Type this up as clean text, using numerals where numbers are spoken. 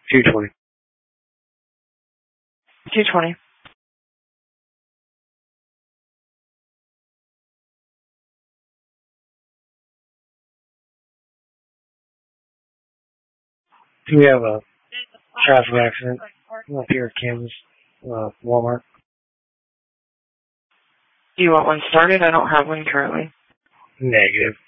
220. 220. Do we have a traffic accident up here at Kansas Walmart? Do you want one started? I don't have one currently. Negative.